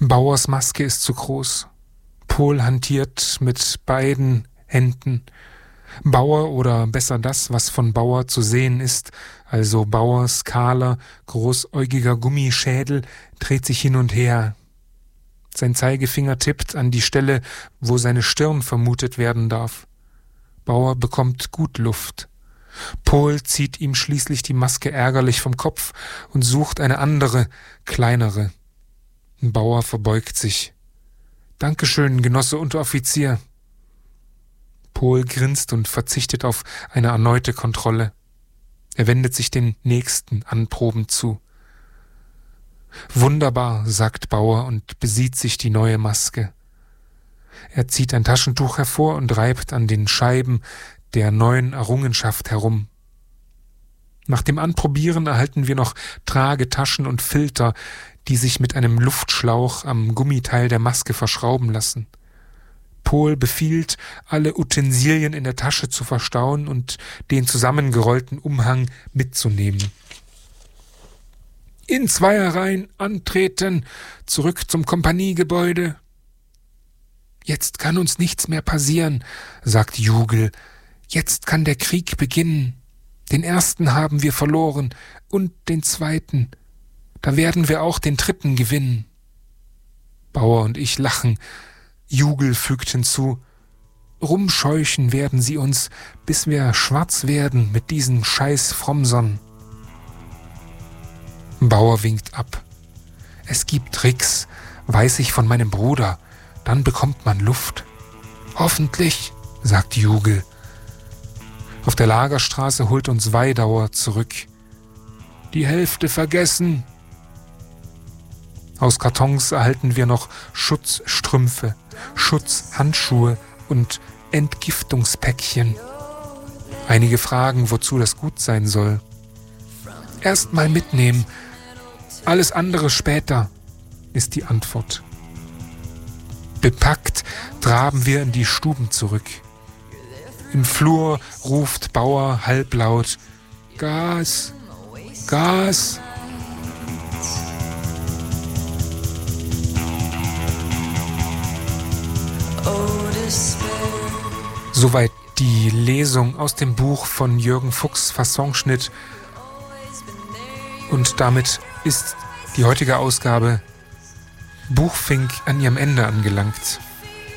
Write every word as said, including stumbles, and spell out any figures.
Bauers Maske ist zu groß. Pol hantiert mit beiden Händen. Bauer, oder besser das, was von Bauer zu sehen ist, also Bauers kahler, großäugiger Gummischädel, dreht sich hin und her. Sein Zeigefinger tippt an die Stelle, wo seine Stirn vermutet werden darf. Bauer bekommt gut Luft. Pol zieht ihm schließlich die Maske ärgerlich vom Kopf und sucht eine andere, kleinere. Bauer verbeugt sich. »Dankeschön, Genosse Unteroffizier.« Pol grinst und verzichtet auf eine erneute Kontrolle. Er wendet sich den nächsten Anproben zu. »Wunderbar«, sagt Bauer und besieht sich die neue Maske. Er zieht ein Taschentuch hervor und reibt an den Scheiben der neuen Errungenschaft herum. Nach dem Anprobieren erhalten wir noch Tragetaschen und Filter, die sich mit einem Luftschlauch am Gummiteil der Maske verschrauben lassen. Pol befiehlt, alle Utensilien in der Tasche zu verstauen und den zusammengerollten Umhang mitzunehmen. »In Zweierreihen antreten, zurück zum Kompaniegebäude.« »Jetzt kann uns nichts mehr passieren«, sagt Jugel. »Jetzt kann der Krieg beginnen. Den ersten haben wir verloren und den zweiten. Da werden wir auch den dritten gewinnen.« Bauer und ich lachen. Jugel fügt hinzu: »Rumscheuchen werden sie uns, bis wir schwarz werden mit diesen scheiß Fromsern.« Bauer winkt ab. »Es gibt Tricks, weiß ich von meinem Bruder. Dann bekommt man Luft.« »Hoffentlich«, sagt Jugel. Auf der Lagerstraße holt uns Weidauer zurück. »Die Hälfte vergessen.« Aus Kartons erhalten wir noch Schutzstrümpfe, Schutzhandschuhe und Entgiftungspäckchen. Einige fragen, wozu das gut sein soll. »Erst mal mitnehmen, alles andere später«, ist die Antwort. Bepackt traben wir in die Stuben zurück. Im Flur ruft Bauer halblaut: »Gas! Gas!« Soweit die Lesung aus dem Buch von Jürgen Fuchs, Fassonschnitt. Und damit ist die heutige Ausgabe Buchfink an ihrem Ende angelangt.